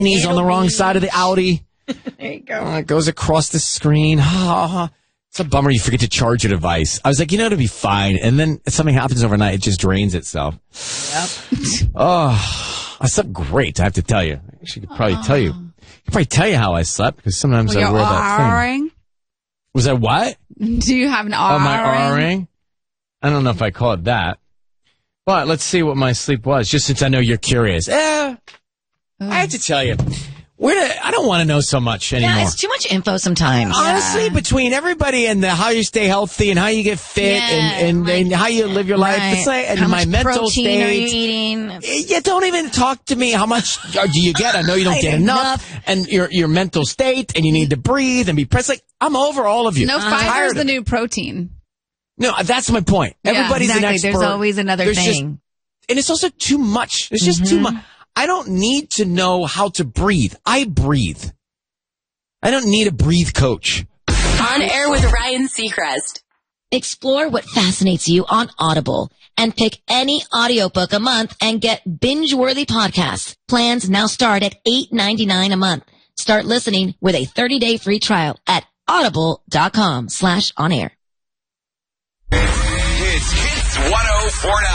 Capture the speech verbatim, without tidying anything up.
He's on the wrong side of the Audi. There you go. Uh, it goes across the screen. It's a bummer you forget to charge your device. I was like, you know, it'll be fine. And then something happens overnight. It just drains itself. Yep. Oh, I slept great, I have to tell you. I should probably oh. tell you. I could probably tell you how I slept because sometimes well, I wear that R-ring? thing. Was that what? Do you have an R-ring? Oh, my R-ring? I don't know if I call it that. But let's see what my sleep was, just since I know you're curious. Eh, oh. I have to tell you. Where do, I don't want to know so much anymore. Yeah, it's too much info sometimes. Honestly, yeah. between everybody and the how you stay healthy and how you get fit yeah, and, and, like, and how you live your life, right. it's like, and how my much mental protein state. Are you eating? You don't even talk to me. How much do you get? I know you don't I get enough. enough. And your your mental state, and you need to breathe and be present. Like, I'm over all of you. No, I'm fiber is the of new protein. No, that's my point. Yeah, Everybody's exactly. an expert. There's always another There's thing. Just, and it's also too much. There's just mm-hmm. too much. I don't need to know how to breathe. I breathe. I don't need a breathe coach. On Air with Ryan Seacrest. Explore what fascinates you on Audible and pick any audiobook a month and get binge-worthy podcasts. Plans now start at eight ninety-nine a month. Start listening with a thirty-day free trial at audible.com slash on air. It's Hits one oh four point nine.